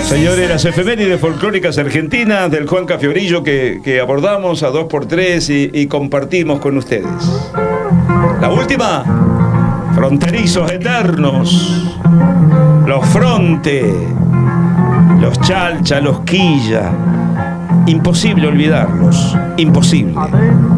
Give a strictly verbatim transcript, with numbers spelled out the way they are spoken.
Señores, las efemérides folclóricas argentinas del Juanca Fiorillo que, que abordamos a dos por tres y, y compartimos con ustedes. La última, fronterizos eternos, los Fronte, los Chalcha, los Quilla. Imposible olvidarlos, imposible.